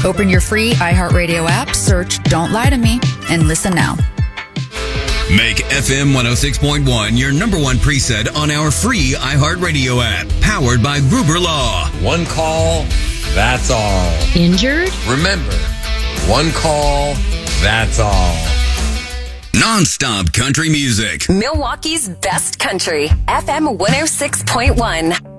Open your free iHeartRadio app, search Don't Lie to Me, and listen now. Make FM 106.1 your number one preset on our free iHeartRadio app, powered by Gruber Law. One call, that's all. Injured? Remember, one call, that's all. Non-stop country music. Milwaukee's best country, FM 106.1.